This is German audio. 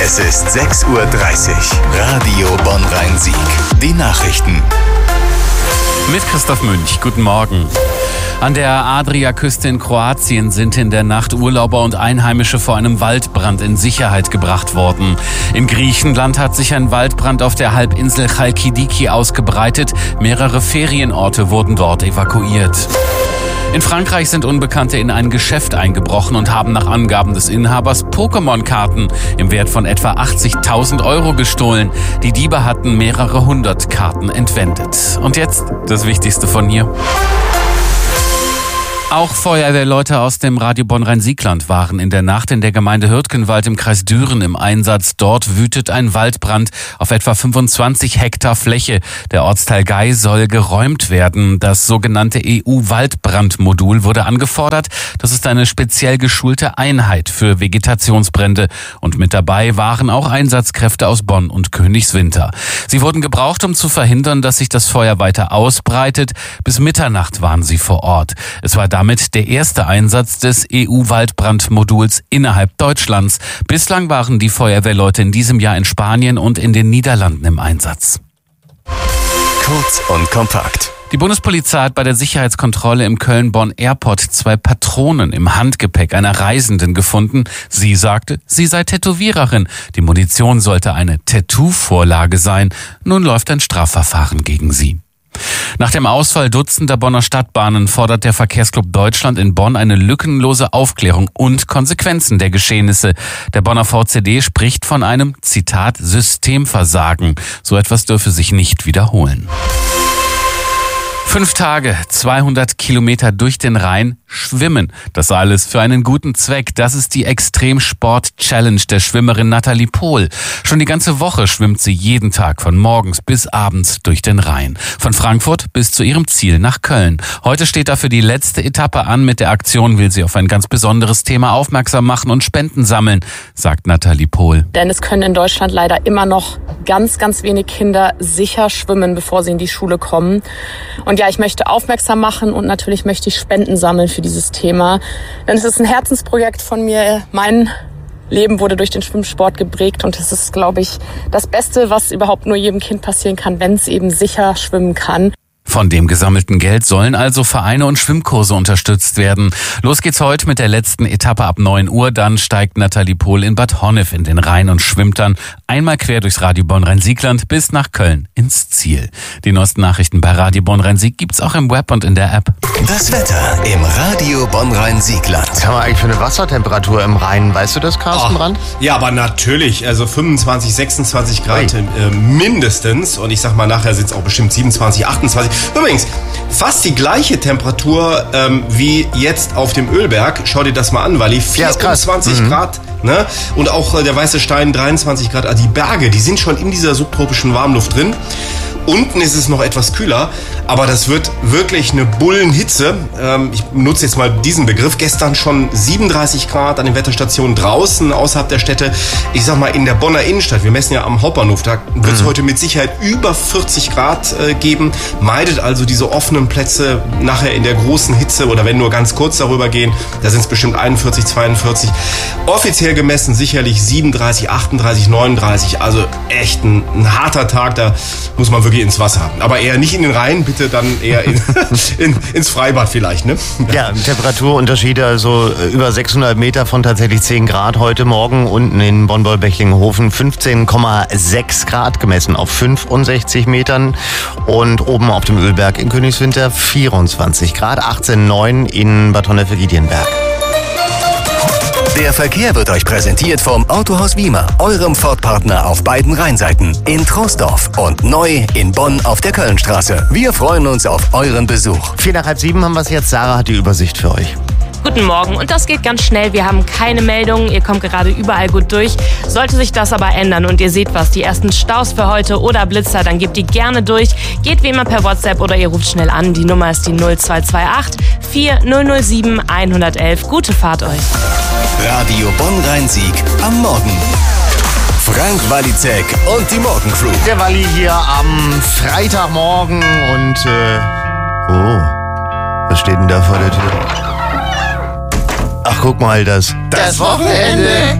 Es ist 6:30 Uhr. Radio Bonn-Rhein-Sieg. Die Nachrichten. Mit Christoph Münch. Guten Morgen. An der Adriaküste in Kroatien sind in der Nacht Urlauber und Einheimische vor einem Waldbrand in Sicherheit gebracht worden. In Griechenland hat sich ein Waldbrand auf der Halbinsel Chalkidiki ausgebreitet. Mehrere Ferienorte wurden dort evakuiert. In Frankreich sind Unbekannte in ein Geschäft eingebrochen und haben nach Angaben des Inhabers Pokémon-Karten im Wert von etwa 80.000 Euro gestohlen. Die Diebe hatten mehrere hundert Karten entwendet. Und jetzt das Wichtigste von hier. Auch Feuerwehrleute aus dem Radio Bonn-Rhein-Sieg-Land waren in der Nacht in der Gemeinde Hürtgenwald im Kreis Düren im Einsatz. Dort wütet ein Waldbrand auf etwa 25 Hektar Fläche. Der Ortsteil Gei soll geräumt werden. Das sogenannte EU-Waldbrandmodul wurde angefordert. Das ist eine speziell geschulte Einheit für Vegetationsbrände. Und mit dabei waren auch Einsatzkräfte aus Bonn und Königswinter. Sie wurden gebraucht, um zu verhindern, dass sich das Feuer weiter ausbreitet. Bis Mitternacht waren sie vor Ort. Es war damit der erste Einsatz des EU-Waldbrandmoduls innerhalb Deutschlands. Bislang waren die Feuerwehrleute in diesem Jahr in Spanien und in den Niederlanden im Einsatz. Kurz und kompakt. Die Bundespolizei hat bei der Sicherheitskontrolle im Köln-Bonn Airport 2 Patronen im Handgepäck einer Reisenden gefunden. Sie sagte, sie sei Tätowiererin. Die Munition sollte eine Tattoo-Vorlage sein. Nun läuft ein Strafverfahren gegen sie. Nach dem Ausfall dutzender Bonner Stadtbahnen fordert der Verkehrsclub Deutschland in Bonn eine lückenlose Aufklärung und Konsequenzen der Geschehnisse. Der Bonner VCD spricht von einem, Zitat, Systemversagen. So etwas dürfe sich nicht wiederholen. 5 Tage, 200 Kilometer durch den Rhein schwimmen. Das alles für einen guten Zweck. Das ist die Extremsport-Challenge der Schwimmerin Nathalie Pohl. Schon die ganze Woche schwimmt sie jeden Tag von morgens bis abends durch den Rhein. Von Frankfurt bis zu ihrem Ziel nach Köln. Heute steht dafür die letzte Etappe an. Mit der Aktion will sie auf ein ganz besonderes Thema aufmerksam machen und Spenden sammeln, sagt Nathalie Pohl. Denn es können in Deutschland leider immer noch ganz, ganz wenig Kinder sicher schwimmen, bevor sie in die Schule kommen. Und ja, ich möchte aufmerksam machen und natürlich möchte ich Spenden sammeln für dieses Thema. Denn es ist ein Herzensprojekt von mir. Mein Leben wurde durch den Schwimmsport geprägt und es ist, glaube ich, das Beste, was überhaupt nur jedem Kind passieren kann, wenn es eben sicher schwimmen kann. Von dem gesammelten Geld sollen also Vereine und Schwimmkurse unterstützt werden. Los geht's heute mit der letzten Etappe ab 9 Uhr. Dann steigt Nathalie Pohl in Bad Honnef in den Rhein und schwimmt dann einmal quer durchs Radio Bonn-Rhein-Sieg-Land bis nach Köln ins Ziel. Die neuesten Nachrichten bei Radio Bonn-Rhein-Sieg gibt's auch im Web und in der App. Das Wetter im Radio Bonn-Rhein-Sieg-Land. Was haben wir eigentlich für eine Wassertemperatur im Rhein? Weißt du das, Carsten Brandt? Ja, aber natürlich. Also 25, 26 Grad mindestens. Und ich sag mal, nachher sind es auch bestimmt 27, 28. Übrigens, fast die gleiche Temperatur wie jetzt auf dem Ölberg. Schau dir das mal an, Wally. 24 Grad. Ne? Und auch der Weiße Stein 23 Grad. Also die Berge, die sind schon in dieser subtropischen Warmluft drin. Unten ist es noch etwas kühler, aber das wird wirklich eine Bullenhitze. Ich benutze jetzt mal diesen Begriff. Gestern schon 37 Grad an den Wetterstationen draußen, außerhalb der Städte. Ich sag mal, in der Bonner Innenstadt, wir messen ja am Hauptbahnhof, da wird es heute mit Sicherheit über 40 Grad geben. Meidet also diese offenen Plätze nachher in der großen Hitze oder wenn nur ganz kurz darüber gehen, da sind es bestimmt 41, 42. Offiziell gemessen sicherlich 37, 38, 39. Also echt ein harter Tag, da muss man wirklich ins Wasser. Aber eher nicht in den Rhein, bitte dann eher ins Freibad vielleicht, ne? Ja, Temperaturunterschiede, also über 600 Meter von tatsächlich 10 Grad heute Morgen. Unten in Bonn-Boll-Bechlingenhofen 15,6 Grad gemessen auf 65 Metern. Und oben auf dem Ölberg in Königswinter 24 Grad, 18,9 in Bad Honnef-Giedienberg. Der Verkehr wird euch präsentiert vom Autohaus Wiemer, eurem Ford-Partner auf beiden Rheinseiten, in Troisdorf und neu in Bonn auf der Kölnstraße. Wir freuen uns auf euren Besuch. 4 nach halb 7 haben wir es jetzt. Sarah hat die Übersicht für euch. Guten Morgen und das geht ganz schnell. Wir haben keine Meldungen, ihr kommt gerade überall gut durch. Sollte sich das aber ändern und ihr seht was, die ersten Staus für heute oder Blitzer, dann gebt die gerne durch. Geht wie immer per WhatsApp oder ihr ruft schnell an. Die Nummer ist die 0228 4007 111. Gute Fahrt euch. Radio Bonn-Rhein-Sieg am Morgen. Frank Walizek und die Morgencrew. Der Walli hier am Freitagmorgen und was steht denn da vor der Tür? Ach, guck mal, das Wochenende.